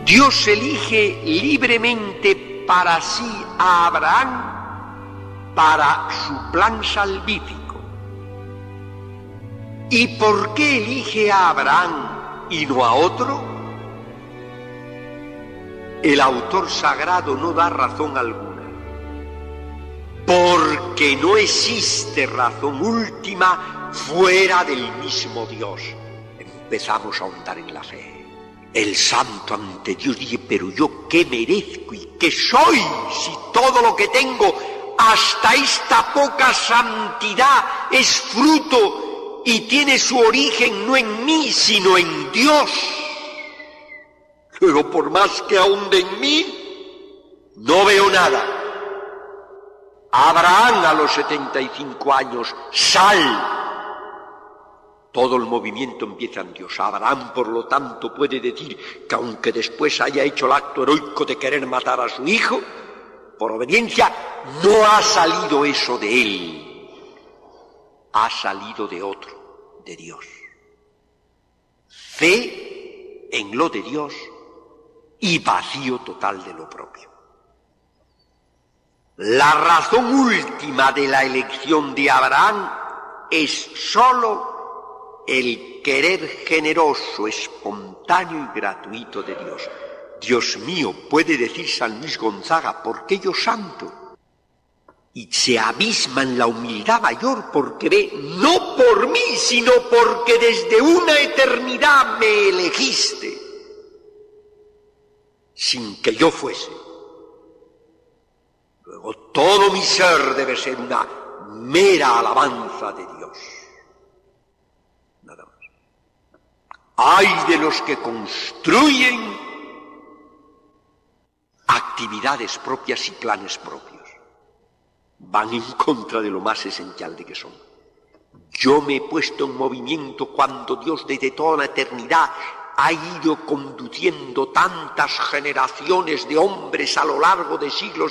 Dios elige libremente para sí a Abraham para su plan salvífico. ¿Y por qué elige a Abraham y no a otro? El autor sagrado no da razón alguna, porque no existe razón última fuera del mismo Dios. Empezamos a ahondar en la fe. El santo ante Dios dice, pero yo qué merezco y qué soy si todo lo que tengo hasta esta poca santidad es fruto y tiene su origen no en mí sino en Dios. Luego por más que ahonde en mí, no veo nada. Abraham a los 75 años, sal. Todo el movimiento empieza en Dios. Abraham, por lo tanto, puede decir que aunque después haya hecho el acto heroico de querer matar a su hijo, por obediencia, no ha salido eso de él. Ha salido de otro, de Dios. Fe en lo de Dios y vacío total de lo propio. La razón última de la elección de Abraham es sólo el querer generoso, espontáneo y gratuito de Dios. Dios mío, puede decir San Luis Gonzaga, ¿por qué yo santo? Y se abisma en la humildad mayor porque ve, no por mí, sino porque desde una eternidad me elegiste, sin que yo fuese. Luego todo mi ser debe ser una mera alabanza de Dios. Nada más. Ay de los que construyen actividades propias y planes propios. Van en contra de lo más esencial de que son. Yo me he puesto en movimiento cuando Dios desde toda la eternidad ha ido conduciendo tantas generaciones de hombres a lo largo de siglos